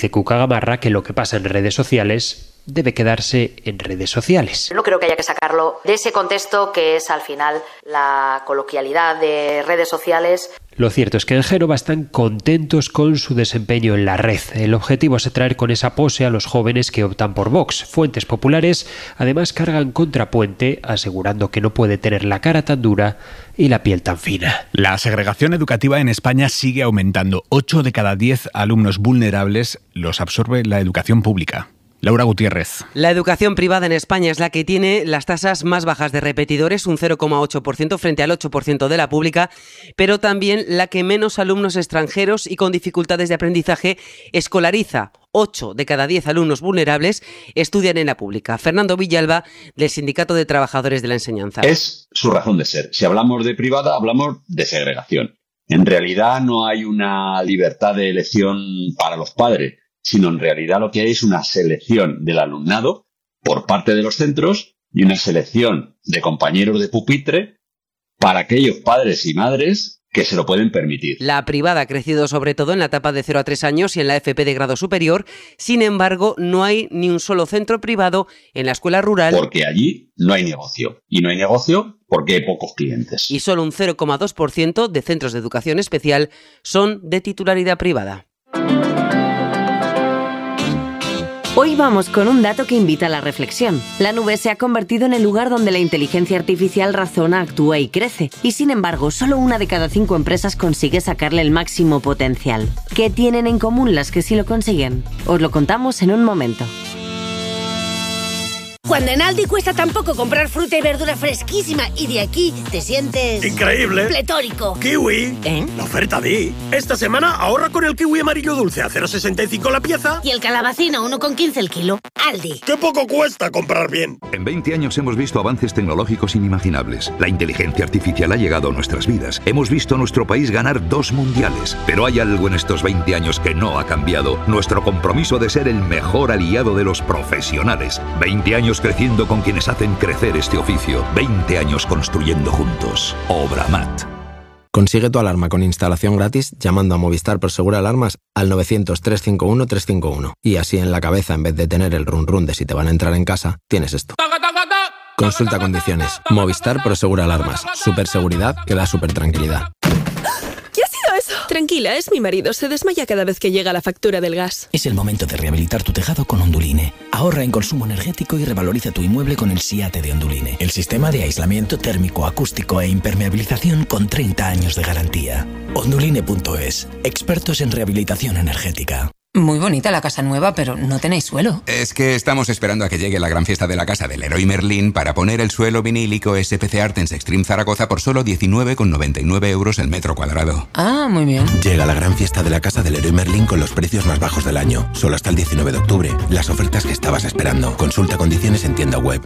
dice Cuca Gamarra que lo que pasa en redes sociales debe quedarse en redes sociales. No creo que haya que sacarlo de ese contexto que es al final la coloquialidad de redes sociales. Lo cierto es que en Génova están contentos con su desempeño en la red. El objetivo es atraer con esa pose a los jóvenes que optan por Vox. Fuentes populares además cargan contra Puente, asegurando que no puede tener la cara tan dura y la piel tan fina. La segregación educativa en España sigue aumentando. 8 de cada 10 alumnos vulnerables los absorbe la educación pública. Laura Gutiérrez. La educación privada en España es la que tiene las tasas más bajas de repetidores, un 0,8% frente al 8% de la pública, pero también la que menos alumnos extranjeros y con dificultades de aprendizaje escolariza. 8 de cada 10 alumnos vulnerables estudian en la pública. Fernando Villalba, del Sindicato de Trabajadores de la Enseñanza. Es su razón de ser. Si hablamos de privada, hablamos de segregación. En realidad no hay una libertad de elección para los padres, sino en realidad lo que hay es una selección del alumnado por parte de los centros y una selección de compañeros de pupitre para aquellos padres y madres que se lo pueden permitir. La privada ha crecido sobre todo en la etapa de 0 a 3 años y en la FP de grado superior. Sin embargo, no hay ni un solo centro privado en la escuela rural. Porque allí no hay negocio. Y no hay negocio porque hay pocos clientes. Y solo un 0,2% de centros de educación especial son de titularidad privada. Hoy vamos con un dato que invita a la reflexión. La nube se ha convertido en el lugar donde la inteligencia artificial razona, actúa y crece. Y sin embargo, solo 1 de cada 5 empresas consigue sacarle el máximo potencial. ¿Qué tienen en común las que sí lo consiguen? Os lo contamos en un momento. Cuando en Aldi cuesta tan poco comprar fruta y verdura fresquísima y de aquí te sientes... ¡increíble! ¡Pletórico! ¡Kiwi! ¿Eh? La oferta Di. Esta semana ahorra con el kiwi amarillo dulce a 0,65 la pieza. Y el calabacín a 1,15 el kilo. Aldi. ¡Qué poco cuesta comprar bien! En 20 años hemos visto avances tecnológicos inimaginables. La inteligencia artificial ha llegado a nuestras vidas. Hemos visto a nuestro país ganar 2 mundiales. Pero hay algo en estos 20 años que no ha cambiado. Nuestro compromiso de ser el mejor aliado de los profesionales. 20 años creciendo con quienes hacen crecer este oficio. 20 años construyendo juntos. Obramat. Consigue tu alarma con instalación gratis llamando a Movistar Prosegur Alarmas al 900-351-351. Y así en la cabeza, en vez de tener el run run de si te van a entrar en casa, tienes esto. Consulta condiciones. Movistar Prosegur Alarmas. Superseguridad que da supertranquilidad. ¿Qué ha sido eso? Tranquila, es mi marido. Se desmaya cada vez que llega la factura del gas. Es el momento de rehabilitar tu tejado con Onduline. Ahorra en consumo energético y revaloriza tu inmueble con el SIATE de Onduline. El sistema de aislamiento térmico, acústico e impermeabilización con 30 años de garantía. Onduline.es. Expertos en rehabilitación energética. Muy bonita la casa nueva, pero no tenéis suelo. Es que estamos esperando a que llegue la gran fiesta de la casa del Leroy Merlin para poner el suelo vinílico SPC Artens Extreme Zaragoza por solo 19,99 euros el metro cuadrado. Ah, muy bien. Llega la gran fiesta de la casa del Leroy Merlin con los precios más bajos del año. Solo hasta el 19 de octubre. Las ofertas que estabas esperando. Consulta condiciones en tienda web.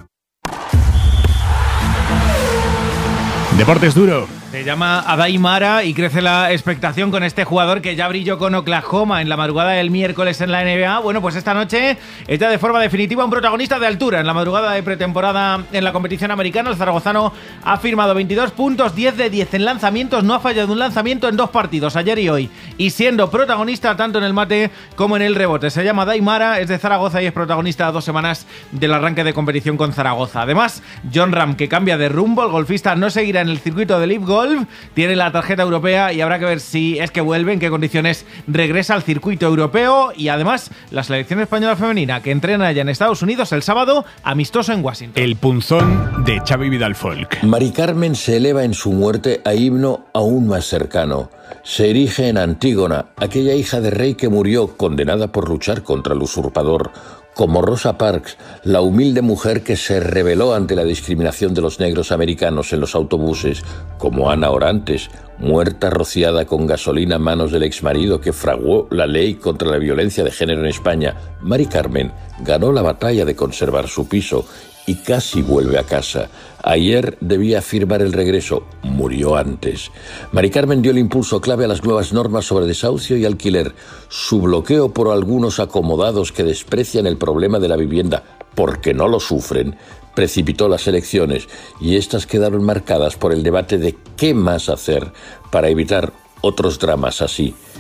Deportes duro. Se llama Adai Mara y crece la expectación con este jugador que ya brilló con Oklahoma en la madrugada del miércoles en la NBA. Bueno, pues esta noche está de forma definitiva un protagonista de altura. En la madrugada de pretemporada en la competición americana, el zaragozano ha firmado 22 puntos, 10 de 10 en lanzamientos. No ha fallado un lanzamiento en 2 partidos, ayer y hoy. Y siendo protagonista tanto en el mate como en el rebote. Se llama Adai Mara, es de Zaragoza y es protagonista a 2 semanas del arranque de competición con Zaragoza. Además, Jon Rahm, que cambia de rumbo, el golfista no seguirá en el circuito de Live Golf. Tiene la tarjeta europea y habrá que ver si es que vuelve, en qué condiciones regresa al circuito europeo. Y además, la selección española femenina que entrena ya en Estados Unidos el sábado, amistoso en Washington. El punzón de Xavi Vidal Folk. Mari Carmen se eleva en su muerte a himno aún más cercano. Se erige en Antígona, aquella hija de rey que murió condenada por luchar contra el usurpador. Como Rosa Parks, la humilde mujer que se rebeló ante la discriminación de los negros americanos en los autobuses, como Ana Orantes, muerta rociada con gasolina a manos del exmarido que fraguó la ley contra la violencia de género en España. Mari Carmen ganó la batalla de conservar su piso y casi vuelve a casa. Ayer debía firmar el regreso, murió antes. Mari Carmen dio el impulso clave a las nuevas normas sobre desahucio y alquiler. Su bloqueo por algunos acomodados que desprecian el problema de la vivienda porque no lo sufren, precipitó las elecciones y estas quedaron marcadas por el debate de qué más hacer para evitar otros dramas así.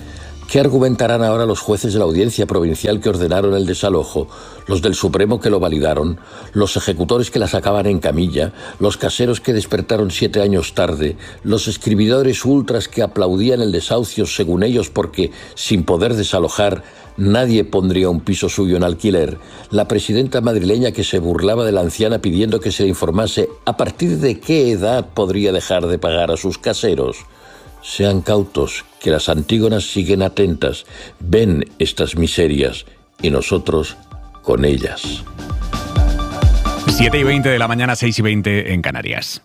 ¿Qué argumentarán ahora los jueces de la Audiencia Provincial que ordenaron el desalojo, los del Supremo que lo validaron, los ejecutores que la sacaban en camilla, los caseros que despertaron 7 años tarde, los escribidores ultras que aplaudían el desahucio según ellos porque, sin poder desalojar, nadie pondría un piso suyo en alquiler, la presidenta madrileña que se burlaba de la anciana pidiendo que se le informase a partir de qué edad podría dejar de pagar a sus caseros? Sean cautos, que las Antígonas siguen atentas, ven estas miserias y nosotros con ellas. 7:20 de la mañana, 6:20 en Canarias.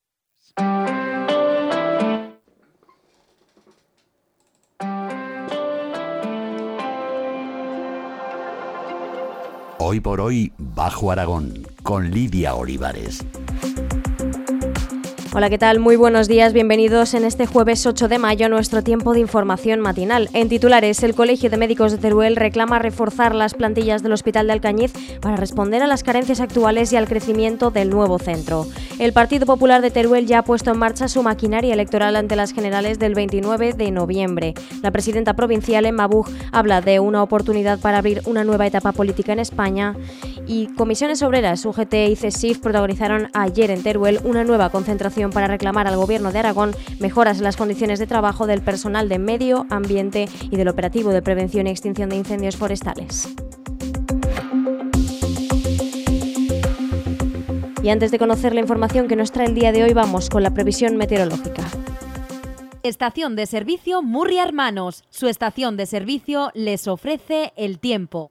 Hoy por hoy, Bajo Aragón, con Lidia Olivares. Hola, ¿qué tal? Muy buenos días, bienvenidos en este jueves 8 de mayo a nuestro tiempo de información matinal. En titulares, el Colegio de Médicos de Teruel reclama reforzar las plantillas del Hospital de Alcañiz para responder a las carencias actuales y al crecimiento del nuevo centro. El Partido Popular de Teruel ya ha puesto en marcha su maquinaria electoral ante las generales del 29 de noviembre. La presidenta provincial, Emma Buch, habla de una oportunidad para abrir una nueva etapa política en España y comisiones obreras, UGT y CESIF protagonizaron ayer en Teruel una nueva concentración para reclamar al Gobierno de Aragón mejoras en las condiciones de trabajo del personal de medio ambiente y del operativo de prevención y extinción de incendios forestales. Y antes de conocer la información que nos trae el día de hoy, vamos con la previsión meteorológica. Estación de servicio Murri Hermanos. Su estación de servicio les ofrece el tiempo.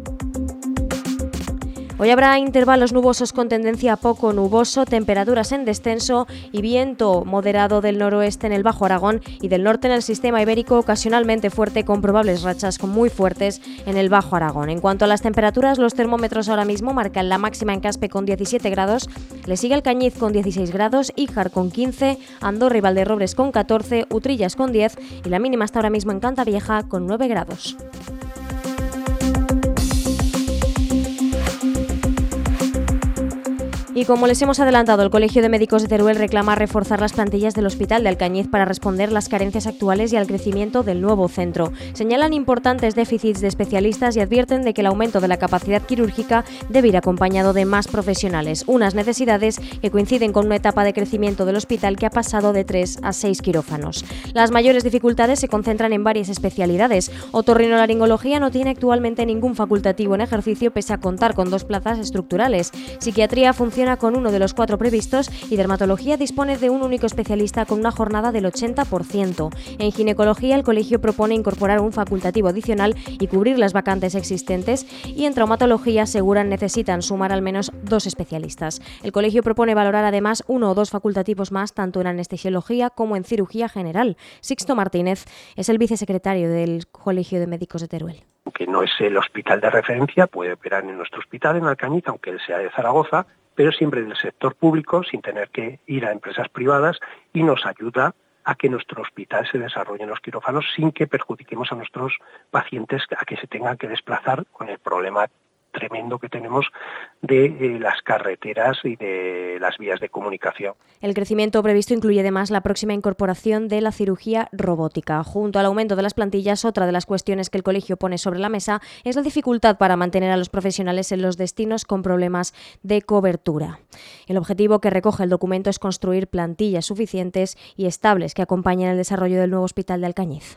Hoy habrá intervalos nubosos con tendencia a poco nuboso, temperaturas en descenso y viento moderado del noroeste en el Bajo Aragón y del norte en el sistema ibérico, ocasionalmente fuerte con probables rachas muy fuertes en el Bajo Aragón. En cuanto a las temperaturas, los termómetros ahora mismo marcan la máxima en Caspe con 17 grados, le sigue Alcañiz con 16 grados, Híjar con 15, Andorra y Valderrobres con 14, Utrillas con 10 y la mínima está ahora mismo en Cantavieja con 9 grados. Y como les hemos adelantado, el Colegio de Médicos de Teruel reclama reforzar las plantillas del Hospital de Alcañiz para responder a las carencias actuales y al crecimiento del nuevo centro. Señalan importantes déficits de especialistas y advierten de que el aumento de la capacidad quirúrgica debe ir acompañado de más profesionales, unas necesidades que coinciden con una etapa de crecimiento del hospital que ha pasado de 3 a 6 quirófanos. Las mayores dificultades se concentran en varias especialidades. Otorrinolaringología no tiene actualmente ningún facultativo en ejercicio pese a contar con 2 plazas estructurales. Psiquiatría funciona con uno de los 4 previstos y dermatología dispone de un único especialista con una jornada del 80%. En ginecología, el colegio propone incorporar un facultativo adicional y cubrir las vacantes existentes, y en traumatología aseguran necesitan sumar al menos 2 especialistas. El colegio propone valorar además 1 o 2 facultativos más tanto en anestesiología como en cirugía general. Sixto Martínez es el vicesecretario del Colegio de Médicos de Teruel. Que no es el hospital de referencia, puede operar en nuestro hospital en Alcañiz, aunque él sea de Zaragoza, pero siempre en el sector público, sin tener que ir a empresas privadas, y nos ayuda a que nuestro hospital se desarrolle en los quirófanos sin que perjudiquemos a nuestros pacientes a que se tengan que desplazar con el problema tremendo que tenemos de las carreteras y de las vías de comunicación. El crecimiento previsto incluye además la próxima incorporación de la cirugía robótica. Junto al aumento de las plantillas, otra de las cuestiones que el colegio pone sobre la mesa es la dificultad para mantener a los profesionales en los destinos con problemas de cobertura. El objetivo que recoge el documento es construir plantillas suficientes y estables que acompañen el desarrollo del nuevo hospital de Alcañiz.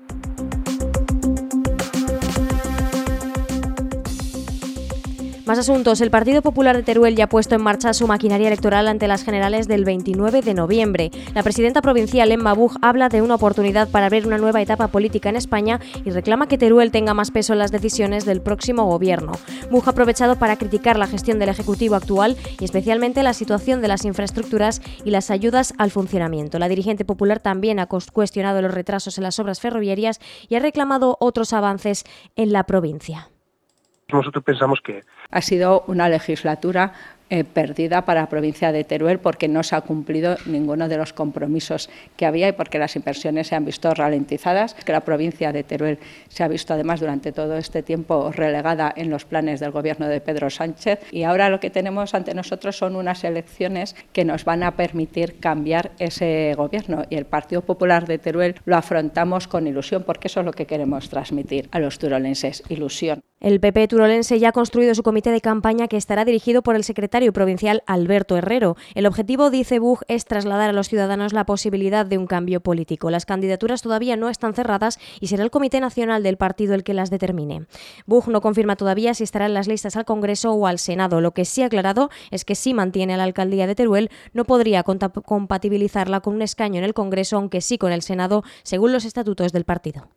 Más asuntos. El Partido Popular de Teruel ya ha puesto en marcha su maquinaria electoral ante las generales del 29 de noviembre. La presidenta provincial, Emma Buch, habla de una oportunidad para abrir una nueva etapa política en España y reclama que Teruel tenga más peso en las decisiones del próximo gobierno. Buch ha aprovechado para criticar la gestión del Ejecutivo actual y especialmente la situación de las infraestructuras y las ayudas al funcionamiento. La dirigente popular también ha cuestionado los retrasos en las obras ferroviarias y ha reclamado otros avances en la provincia. Nosotros pensamos que ha sido una legislatura perdida para la provincia de Teruel, porque no se ha cumplido ninguno de los compromisos que había y porque las inversiones se han visto ralentizadas, que la provincia de Teruel se ha visto además durante todo este tiempo relegada en los planes del gobierno de Pedro Sánchez, y ahora lo que tenemos ante nosotros son unas elecciones que nos van a permitir cambiar ese gobierno, y el Partido Popular de Teruel lo afrontamos con ilusión, porque eso es lo que queremos transmitir a los turolenses, ilusión. El PP turolense ya ha construido su comité de campaña, que estará dirigido por el secretario provincial Alberto Herrero. El objetivo, dice Buch, es trasladar a los ciudadanos la posibilidad de un cambio político. Las candidaturas todavía no están cerradas y será el Comité Nacional del partido el que las determine. Buch no confirma todavía si estará en las listas al Congreso o al Senado. Lo que sí ha aclarado es que si mantiene a la alcaldía de Teruel, no podría compatibilizarla con un escaño en el Congreso, aunque sí con el Senado, según los estatutos del partido.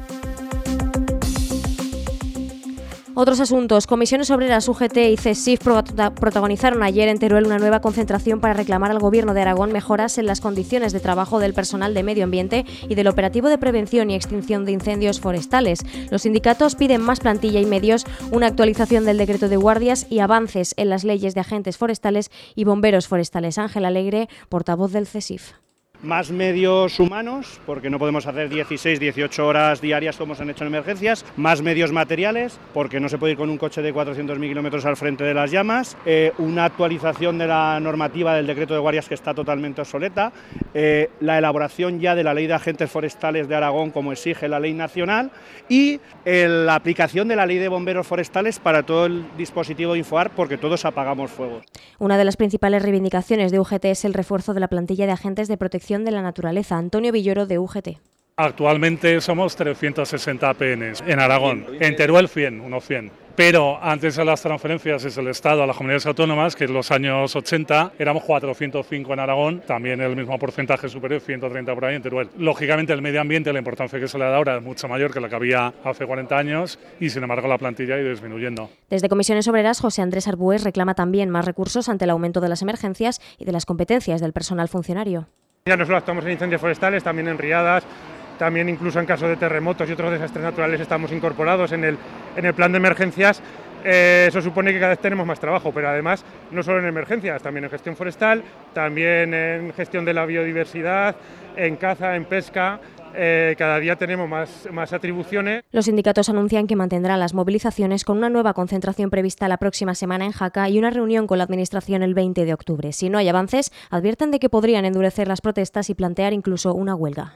Otros asuntos. Comisiones Obreras, UGT y CESIF protagonizaron ayer en Teruel una nueva concentración para reclamar al Gobierno de Aragón mejoras en las condiciones de trabajo del personal de medio ambiente y del operativo de prevención y extinción de incendios forestales. Los sindicatos piden más plantilla y medios, una actualización del decreto de guardias y avances en las leyes de agentes forestales y bomberos forestales. Ángel Alegre, portavoz del CESIF. Más medios humanos, porque no podemos hacer 16, 18 horas diarias como se han hecho en emergencias. Más medios materiales, porque no se puede ir con un coche de 400.000 kilómetros al frente de las llamas. Una actualización de la normativa del decreto de guardias, que está totalmente obsoleta. La elaboración ya de la ley de agentes forestales de Aragón, como exige la ley nacional. Y la aplicación de la ley de bomberos forestales para todo el dispositivo de Infoar, porque todos apagamos fuegos. Una de las principales reivindicaciones de UGT es el refuerzo de la plantilla de agentes de protección de la naturaleza. Antonio Villoro, de UGT. Actualmente somos 360 PNs en Aragón. En Teruel 100, unos 100. Pero antes de las transferencias desde el Estado a las comunidades autónomas, que en los años 80 éramos 405 en Aragón, también el mismo porcentaje superior, 130 por ahí en Teruel. Lógicamente el medio ambiente, la importancia que se le da ahora es mucho mayor que la que había hace 40 años y sin embargo la plantilla ha ido disminuyendo. Desde Comisiones Obreras, José Andrés Arbués reclama también más recursos ante el aumento de las emergencias y de las competencias del personal funcionario. Ya no solo actuamos en incendios forestales, también en riadas, también incluso en caso de terremotos y otros desastres naturales estamos incorporados en el plan de emergencias. Eso supone que cada vez tenemos más trabajo, pero además no solo en emergencias, también en gestión forestal, también en gestión de la biodiversidad, en caza, en pesca. Cada día tenemos más atribuciones. Los sindicatos anuncian que mantendrán las movilizaciones, con una nueva concentración prevista la próxima semana en Jaca y una reunión con la Administración el 20 de octubre. Si no hay avances, advierten de que podrían endurecer las protestas y plantear incluso una huelga.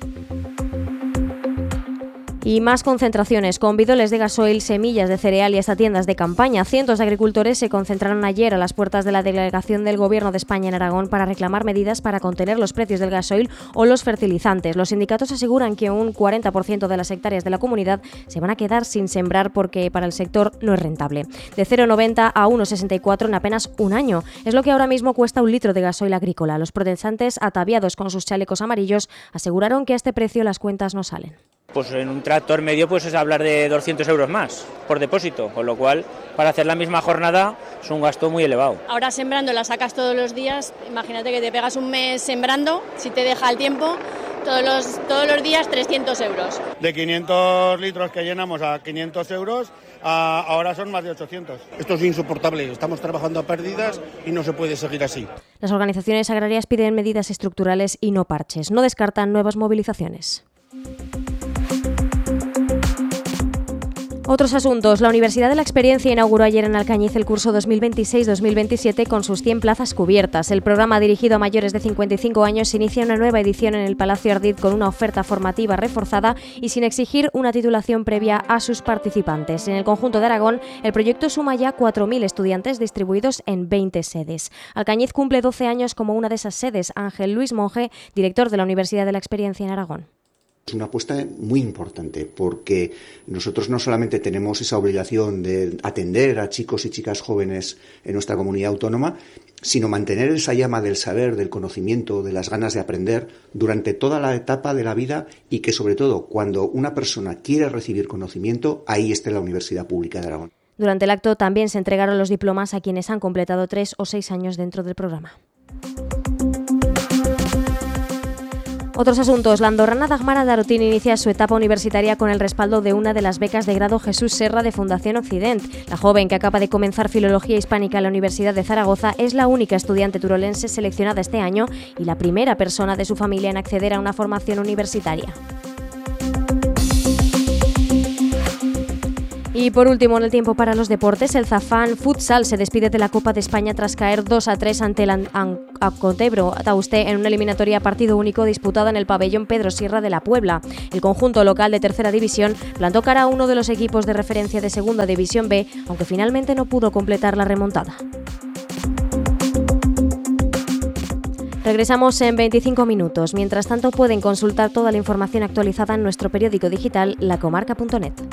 Y más concentraciones, con bidones de gasoil, semillas de cereal y hasta tiendas de campaña. Cientos de agricultores se concentraron ayer a las puertas de la delegación del Gobierno de España en Aragón para reclamar medidas para contener los precios del gasoil o los fertilizantes. Los sindicatos aseguran que un 40% de las hectáreas de la comunidad se van a quedar sin sembrar porque para el sector no es rentable. De 0,90 a 1,64 en apenas un año. Es lo que ahora mismo cuesta un litro de gasoil agrícola. Los protestantes, ataviados con sus chalecos amarillos, aseguraron que a este precio las cuentas no salen. Pues en un tractor medio pues es hablar de 200 euros más por depósito, con lo cual para hacer la misma jornada es un gasto muy elevado. Ahora sembrando la sacas todos los días, imagínate que te pegas un mes sembrando, si te deja el tiempo, todos los días 300 euros. De 500 litros que llenamos a 500 euros, ahora son más de 800. Esto es insoportable, estamos trabajando a pérdidas y no se puede seguir así. Las organizaciones agrarias piden medidas estructurales y no parches. No descartan nuevas movilizaciones. Otros asuntos. La Universidad de la Experiencia inauguró ayer en Alcañiz el curso 2026-2027 con sus 100 plazas cubiertas. El programa, dirigido a mayores de 55 años, inicia una nueva edición en el Palacio Ardid con una oferta formativa reforzada y sin exigir una titulación previa a sus participantes. En el conjunto de Aragón, el proyecto suma ya 4.000 estudiantes distribuidos en 20 sedes. Alcañiz cumple 12 años como una de esas sedes. Ángel Luis Monge, director de la Universidad de la Experiencia en Aragón. Es una apuesta muy importante porque nosotros no solamente tenemos esa obligación de atender a chicos y chicas jóvenes en nuestra comunidad autónoma, sino mantener esa llama del saber, del conocimiento, de las ganas de aprender durante toda la etapa de la vida y que sobre todo cuando una persona quiere recibir conocimiento, ahí esté la Universidad Pública de Aragón. Durante el acto también se entregaron los diplomas a quienes han completado 3 o 6 años dentro del programa. Otros asuntos. La andorrana Dagmara Darotín inicia su etapa universitaria con el respaldo de una de las becas de grado Jesús Serra de Fundación Occident. La joven, que acaba de comenzar Filología Hispánica en la Universidad de Zaragoza, es la única estudiante turolense seleccionada este año y la primera persona de su familia en acceder a una formación universitaria. Y por último, en el tiempo para los deportes, el Zafán Futsal se despide de la Copa de España tras caer 2-3 ante el Acotebro Tauste en una eliminatoria a partido único disputada en el pabellón Pedro Sierra de la Puebla. El conjunto local de tercera división plantó cara a uno de los equipos de referencia de segunda división B, aunque finalmente no pudo completar la remontada. Regresamos en 25 minutos. Mientras tanto, pueden consultar toda la información actualizada en nuestro periódico digital lacomarca.net.